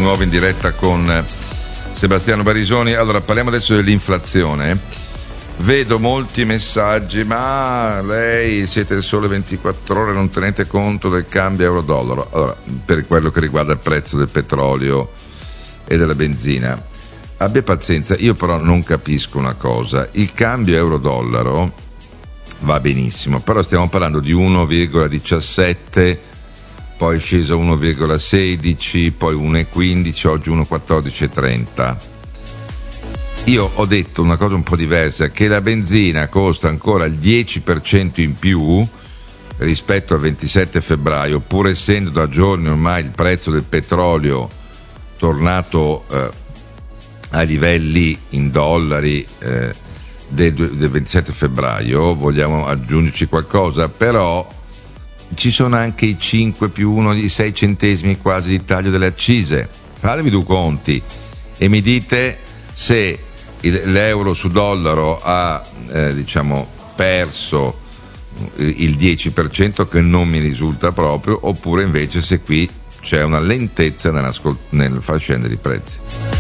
nuovo in diretta con Sebastiano Barisoni. Allora, parliamo adesso dell'inflazione. Vedo molti messaggi, ma lei siete il Sole 24 Ore, non tenete conto del cambio euro-dollaro. Allora, per quello che riguarda il prezzo del petrolio e della benzina, abbia pazienza, io però non capisco una cosa. Il cambio euro-dollaro va benissimo, però stiamo parlando di 1,17, poi è sceso a 1,16, poi 1,15, oggi 1,14,30. Io ho detto una cosa un po' diversa, che la benzina costa ancora il 10% in più rispetto al 27 febbraio, pur essendo da giorni ormai il prezzo del petrolio tornato a livelli in dollari del 27 febbraio. Vogliamo aggiungerci qualcosa, però ci sono anche i 5 più 1, i 6 centesimi quasi di taglio delle accise. Fatevi due conti e mi dite se l'euro su dollaro ha perso il 10%, che non mi risulta proprio, oppure invece se qui c'è una lentezza nel far scendere i prezzi.